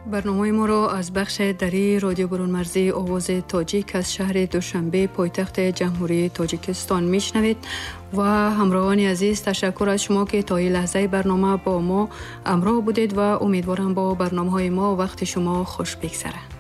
برنامه ما را از بخش دری رادیو برون مرزی آواز تاجیک از شهر دوشنبه پایتخت جمهوری تاجیکستان میشنوید و همراهان عزیز تشکر از شما که تا این لحظه برنامه با ما همراه بودید و امیدوارم با برنامه های ما وقت شما خوش بگذره.